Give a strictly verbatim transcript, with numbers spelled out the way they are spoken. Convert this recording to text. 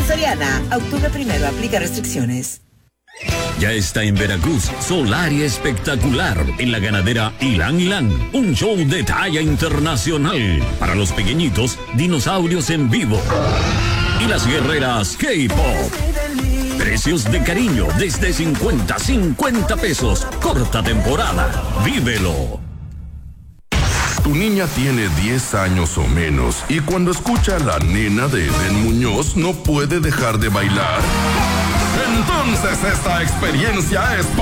Soriana, a octubre primero, aplica restricciones. Ya está en Veracruz Solaria Espectacular en la ganadera Ilan Ilan. Un show de talla internacional. Para los pequeñitos, dinosaurios en vivo. Y las guerreras K-Pop. Precios de cariño desde cincuenta, cincuenta pesos. Corta temporada. Vívelo. Tu niña tiene diez años o menos y cuando escucha a la nena de Eden Muñoz no puede dejar de bailar. Entonces esta experiencia es